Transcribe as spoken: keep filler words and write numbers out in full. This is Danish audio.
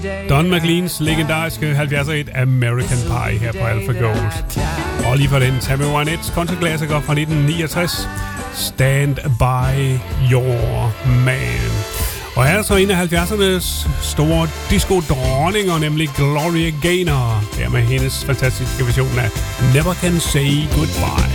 Don McLeans legendariske halvfjerdser hit American Pie her på Alpha Gold. Og lige for den Tammy Wynette's countryklassiker fra nitten niogtres, Stand By Your Man. Og her er så en af halvfjerdsernes store disco-dronninger, nemlig Gloria Gaynor. Der med hendes fantastiske version af Never Can Say Goodbye.